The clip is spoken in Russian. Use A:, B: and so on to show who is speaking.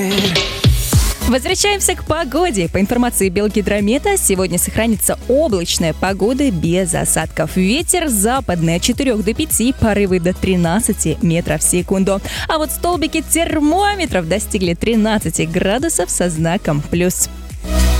A: Возвращаемся к погоде. По информации Белгидромета, сегодня сохранится облачная погода без осадков. Ветер западный от 4 до 5, порывы до 13 метров в секунду. А вот столбики термометров достигли 13 градусов со знаком плюс.